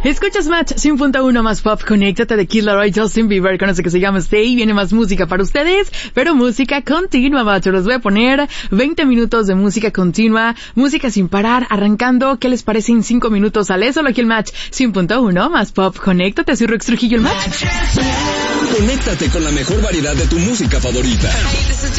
Escuchas Match 100.1 más pop, conéctate de Kid Laroi, Justin Bieber, con eso que se llama Stay. Viene más música para ustedes, pero música continua, macho. Les voy a poner 20 minutos de música continua, música sin parar, arrancando. ¿Qué les parece en 5 minutos? Sale solo aquí el Match 100.1 más pop, conéctate. Soy Rox Trujillo, el Match. Conéctate con la mejor variedad de tu música favorita. Hey, this is